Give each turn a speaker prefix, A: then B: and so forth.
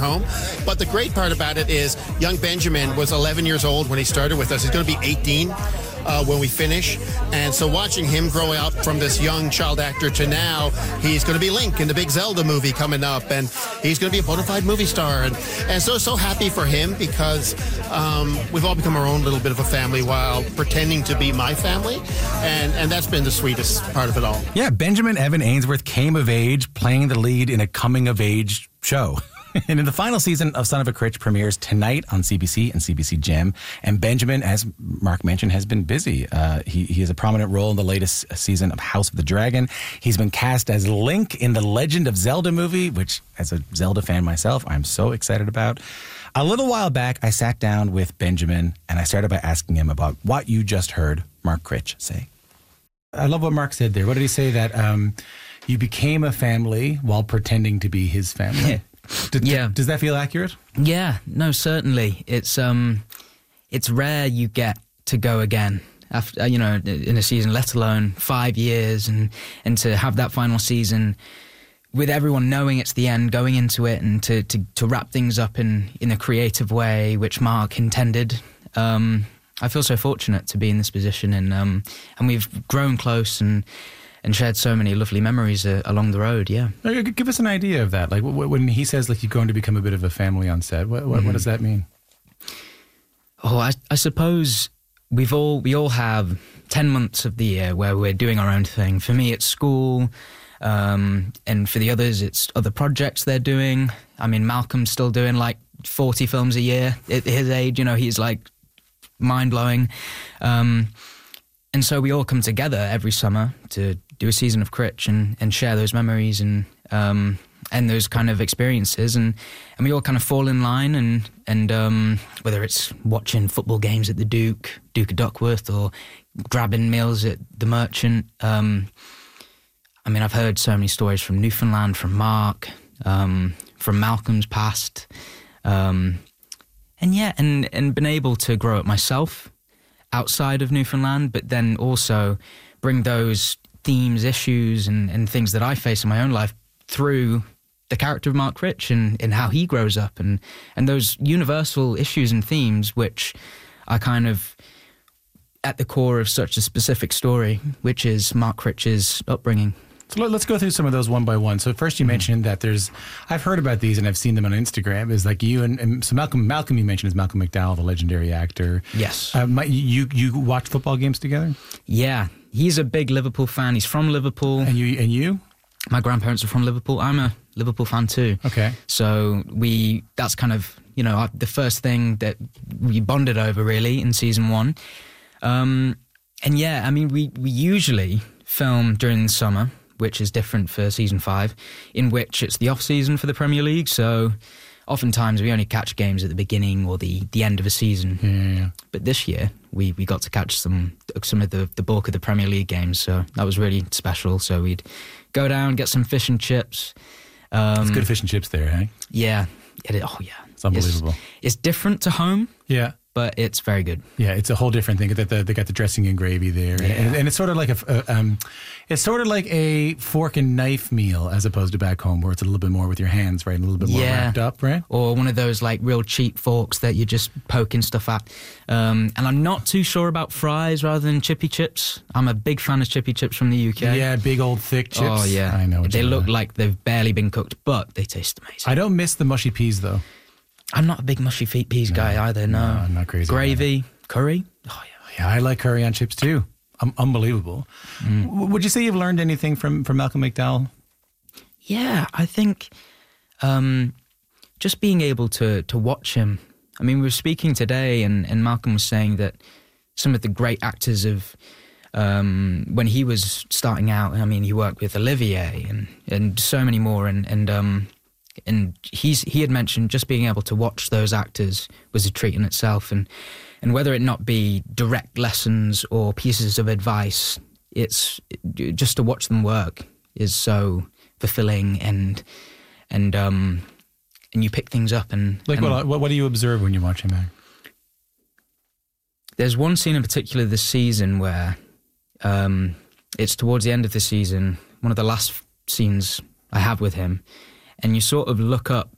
A: home. But the great part about it is young Benjamin was 11 years old when he started with us. He's going to be 18 when we finish. And so watching him grow up from this young child actor to now, he's going to be Link in the big Zelda movie coming up. And he's going to be a bona fide movie star. And so happy for him because we've all become our own little bit of a family while pretending to be my family. And that's been the sweetest part of it all.
B: Yeah, Benjamin Evan Ainsworth came of age playing the lead in a coming-of-age show. And in the final season of Son of a Critch premieres tonight on CBC and CBC Gem. And Benjamin, as Mark mentioned, has been busy. He has a prominent role in the latest season of House of the Dragon. He's been cast as Link in the Legend of Zelda movie, which, as a Zelda fan myself, I'm so excited about. A little while back, I sat down with Benjamin, and I started by asking him about what you just heard Mark Critch say. I love what Mark said there. What did he say? That you became a family while pretending to be his family. Yeah. Does that feel accurate?
C: Yeah, no, certainly. It's rare you get to go again after, in a season, let alone 5 years, and to have that final season with everyone knowing it's the end, going into it, and to wrap things up in a creative way, which Mark intended. I feel so fortunate to be in this position, and we've grown close and shared so many lovely memories along the road, yeah.
B: Give us an idea of that. Like when he says like you're going to become a bit of a family on set, what does that mean?
C: Oh, I suppose we all have 10 months of the year where we're doing our own thing. For me, it's school, and for the others, it's other projects they're doing. I mean, Malcolm's still doing like 40 films a year at his age. He's like mind-blowing. And so we all come together every summer to do a season of Critch and share those memories and those kind of experiences, and we all kind of fall in line and whether it's watching football games at the Duke of Duckworth, or grabbing meals at the Merchant. I mean, I've heard so many stories from Newfoundland, from Mark, from Malcolm's past, and been able to grow up myself outside of Newfoundland, but then also bring those themes, issues, and things that I face in my own life through the character of Mark Critch and how he grows up, and those universal issues and themes which are kind of at the core of such a specific story, which is Mark Critch's upbringing.
B: So let's go through some of those one by one. So first you mentioned that I've heard about these and I've seen them on Instagram, is like you and so Malcolm you mentioned is Malcolm McDowell, the legendary actor.
C: Yes.
B: You watch football games together?
C: Yeah. He's a big Liverpool fan. He's from Liverpool.
B: And you?
C: My grandparents are from Liverpool. I'm a Liverpool fan too.
B: Okay.
C: So that's kind of, the first thing that we bonded over really in season 1. And yeah, I mean, we usually film during the summer, which is different for season 5, in which it's the off season for the Premier League. So oftentimes we only catch games at the beginning or the end of a season.
B: Yeah. But
C: this year we got to catch some of the bulk of the Premier League games. So that was really special. So we'd go down, get some fish and chips.
B: It's good fish and chips there, eh?
C: Yeah. Yeah.
B: It's unbelievable.
C: It's different to home.
B: Yeah.
C: But it's very good.
B: Yeah, it's a whole different thing. They got the dressing and gravy there,
C: yeah.
B: and it's sort of like a fork and knife meal as opposed to back home, where it's a little bit more with your hands, right, and a little bit more wrapped up, right?
C: Or one of those like real cheap forks that you're just poking stuff at. And I'm not too sure about fries rather than chippy chips. I'm a big fan of chippy chips from the UK.
B: Yeah, big old thick chips.
C: Oh yeah,
B: I know.
C: They look like they've barely been cooked, but they taste amazing.
B: I don't miss the mushy peas though.
C: I'm not a big mushy peas guy either, no.
B: I'm not crazy.
C: Gravy, curry. Oh, yeah.
B: Yeah, I like curry on chips too. Unbelievable. Would you say you've learned anything from Malcolm McDowell?
C: Yeah, I think just being able to watch him. I mean, we were speaking today and Malcolm was saying that some of the great actors of when he was starting out, I mean, he worked with Olivier and so many more, and he had mentioned just being able to watch those actors was a treat in itself, and whether it not be direct lessons or pieces of advice, it's just to watch them work is so fulfilling, and you pick things up and
B: what do you observe when you watch him act?
C: There's one scene in particular this season where it's towards the end of the season, one of the last scenes I have with him. And you sort of look up